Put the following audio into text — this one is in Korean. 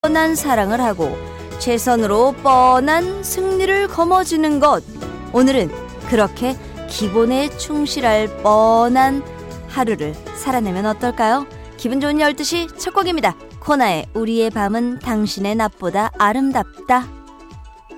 뻔한 사랑을 하고 최선으로 뻔한 승리를 거머쥐는 것. 오늘은 그렇게 기본에 충실할 뻔한 하루를 살아내면 어떨까요? 기분 좋은 12시 첫 곡입니다. 코나의 우리의 밤은 당신의 낮보다 아름답다.